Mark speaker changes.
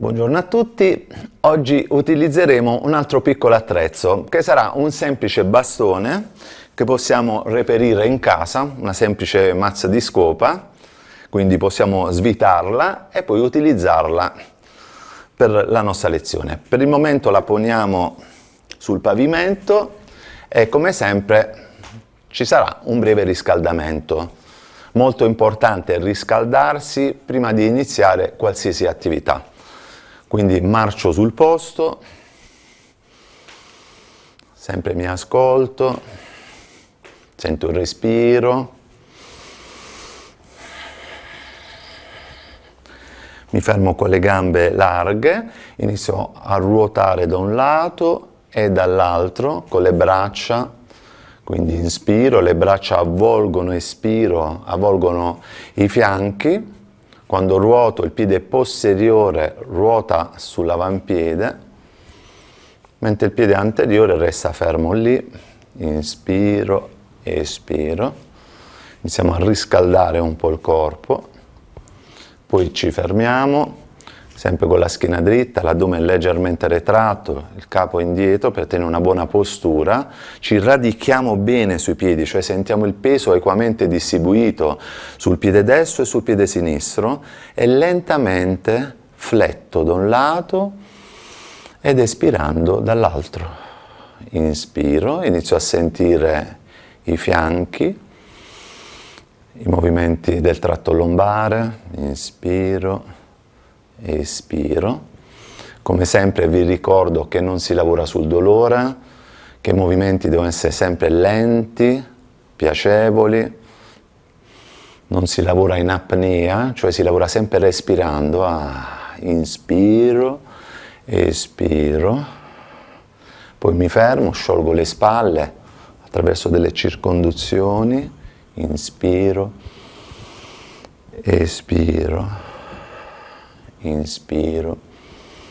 Speaker 1: Buongiorno a tutti, oggi utilizzeremo un altro piccolo attrezzo che sarà un semplice bastone che possiamo reperire in casa, una semplice mazza di scopa, quindi possiamo svitarla e poi utilizzarla per la nostra lezione. Per il momento la poniamo sul pavimento e come sempre ci sarà un breve riscaldamento. Molto importante riscaldarsi prima di iniziare qualsiasi attività. Quindi marcio sul posto, sempre mi ascolto, sento il respiro, mi fermo con le gambe larghe, inizio a ruotare da un lato e dall'altro con le braccia, quindi inspiro, le braccia avvolgono, espiro, avvolgono i fianchi. Quando ruoto il piede posteriore ruota sull'avampiede, mentre il piede anteriore resta fermo lì, inspiro, espiro, iniziamo a riscaldare un po' il corpo, poi ci fermiamo, sempre con la schiena dritta, l'addome leggermente retratto, il capo indietro per tenere una buona postura, ci radichiamo bene sui piedi, cioè sentiamo il peso equamente distribuito sul piede destro e sul piede sinistro e lentamente fletto da un lato ed espirando dall'altro. Inspiro, inizio a sentire i fianchi, i movimenti del tratto lombare, inspiro, espiro. Come sempre vi ricordo che non si lavora sul dolore, che i movimenti devono essere sempre lenti, piacevoli, non si lavora in apnea, cioè si lavora sempre respirando. Inspiro, espiro, poi mi fermo, sciolgo le spalle attraverso delle circonduzioni, inspiro, espiro, inspiro,